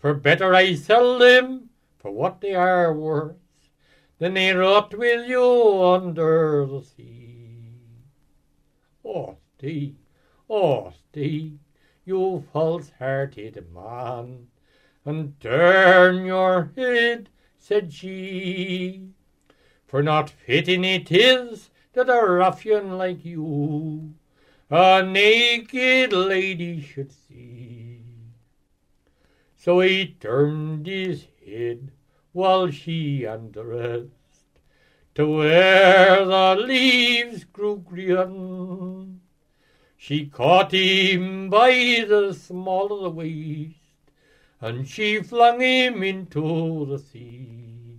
For better I sell them for what they are worth than they rot with you under the sea. Oh, stay, you false-hearted man, and turn your head, said she, for not fitting it is that a ruffian like you a naked lady should see. So he turned his head while she undressed to where the leaves grew green. She caught him by the small of the waist, and she flung him into the sea.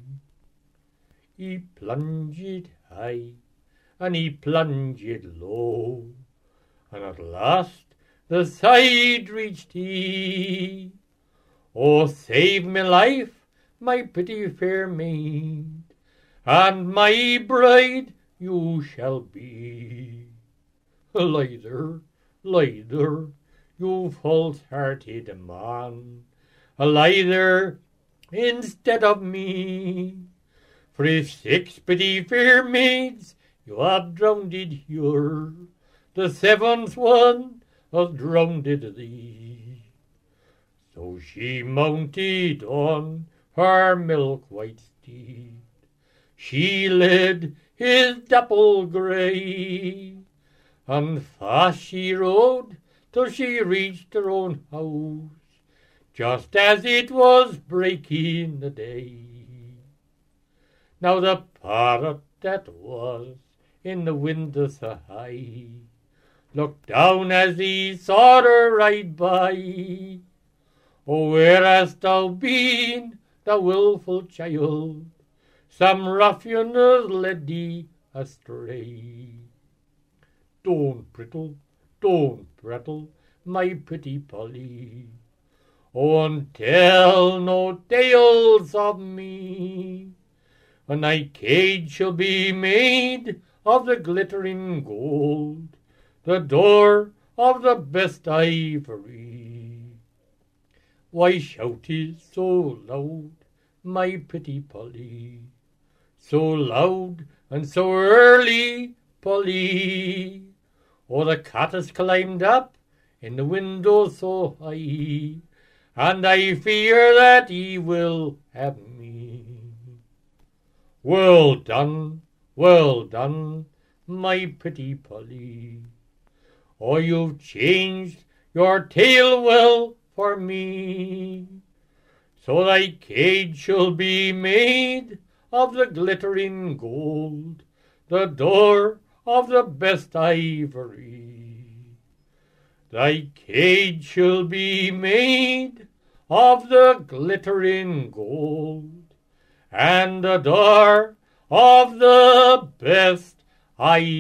He plunged high, and he plunged low, and at last the side reached he. Oh, save me life, my pretty fair maid, and my bride you shall be. Lie there, you false-hearted man, lie there instead of me. For if 6 pretty fair maids you have drowned here, the 7th one has drowned thee. So she mounted on her milk-white steed, she led his dapple grey, and fast she rode till she reached her own house, just as it was breaking the day. Now the parrot that was in the window so high looked down as he saw her ride by. Oh, where hast thou been, thou wilful child? Some ruffian has led thee astray. Don't prattle, my pretty Polly. Oh, and tell no tales of me. And thy cage shall be made of the glittering gold, the door of the best ivory. Why shoutest so loud, my pretty Polly? So loud and so early, Polly? Oh, the cat has climbed up in the window so high, and I fear that he will have me. Well done, my pretty Polly. Oh, you've changed your tale well for me. So thy cage shall be made of the glittering gold, the door of the best ivory. Thy cage shall be made of the glittering gold, and the door of the best ivory.